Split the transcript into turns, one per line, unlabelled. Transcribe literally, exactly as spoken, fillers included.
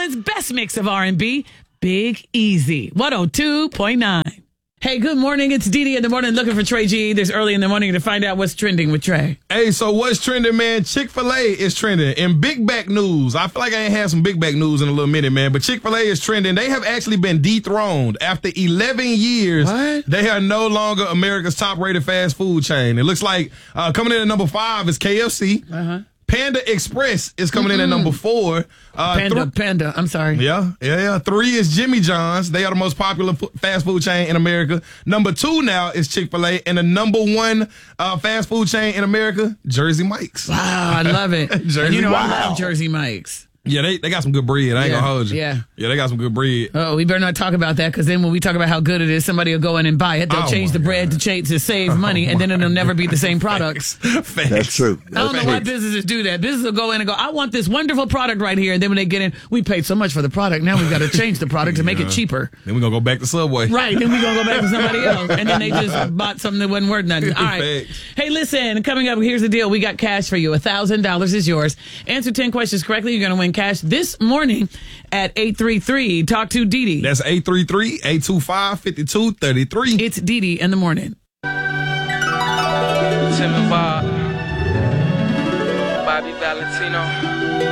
Hollywood's best mix of R and B, Big Easy, one oh two point nine. Hey, good morning. It's Dee Dee in the morning looking for Trey G. This early in the morning to find out what's trending with Trey.
Hey, so what's trending, man? Chick-fil-A is trending. In Big Back news, I feel like I ain't had some Big Back news in a little minute, man, but Chick-fil-A is trending. They have actually been dethroned. After eleven years,
what?
They are no longer America's top-rated fast food chain. It looks like uh, coming in at number five is K F C. Uh-huh. Panda Express is coming mm-hmm. in at number four. Uh,
Panda,
th-
Panda, I'm sorry.
Yeah, yeah, yeah. Three is Jimmy John's. They are the most popular f- fast food chain in America. Number two now is Chick-fil-A. And the number one uh, fast food chain in America, Jersey Mike's.
Wow, I love it.
Jersey,
and you know,
wow.
I love Jersey Mike's.
Yeah, they, they got some good bread. I ain't
yeah,
gonna hold you.
Yeah.
Yeah, they got some good bread.
Oh, we better not talk about that because then when we talk about how good it is, somebody will go in and buy it. They'll
oh
change the bread
God.
to change to save money, and then it'll never be the same product.
Facts. Facts.
That's true. That's
I don't know
true.
why businesses do that. Businesses will go in and go, I want this wonderful product right here. And then when they get in, we paid so much for the product. Now we've got to change the product to make
yeah.
it cheaper.
Then we're going to go back to Subway.
Right. Then we're going to go back to somebody else. And then they just bought something that wasn't worth nothing. All right.
Facts.
Hey, listen, coming up, here's the deal. We got cash for you. one thousand dollars is yours. Answer ten questions correctly. You're going to win cash this morning at eight three three. Talk to Dee Dee.
That's eight three three, eight two five, five two three three.
It's Dee Dee in the morning.
Tim and Bob, Bobby Valentino.